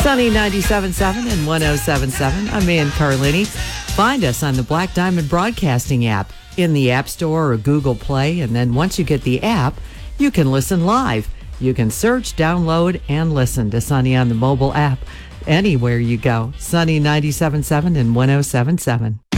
Sunny 97.7 and 107.7. I'm Ann Carlini. Find us on the Black Diamond Broadcasting app in the App Store or Google Play. And then once you get the app, you can listen live. You can search, download, and listen to Sunny on the mobile app anywhere you go. Sunny 97.7 and 107.7.